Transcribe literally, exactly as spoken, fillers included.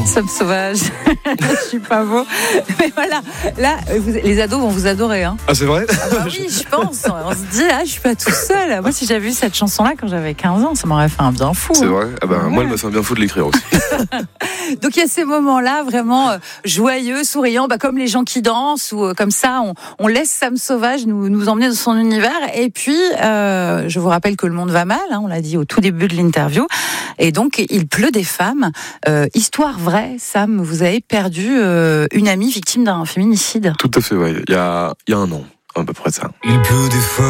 Sam Sauvage. Je suis pas beau. Mais voilà, là, vous, les ados vont vous adorer. Hein. Ah, c'est vrai? Ah bah oui, je pense. On se dit, ah, je suis pas tout seul. Moi, si j'avais vu cette chanson-là quand j'avais quinze ans, ça m'aurait fait un bien fou. C'est hein. vrai? Ah bah, ouais. Moi, elle m'a fait un bien fou de l'écrire aussi. Donc, il y a ces moments-là vraiment euh, joyeux, souriants, bah, comme les gens qui dansent, ou euh, comme ça, on, on laisse Sam Sauvage nous, nous emmener dans son univers. Et puis, euh, je vous rappelle que le monde va mal, hein, on l'a dit au tout début de l'interview. Et donc, il pleut des femmes. Euh, histoire vraie, Sam, vous avez perdu euh, une amie victime d'un féminicide. Tout à fait, ouais. Il y a, il y a un an, à peu près de ça. Il pleut des femmes.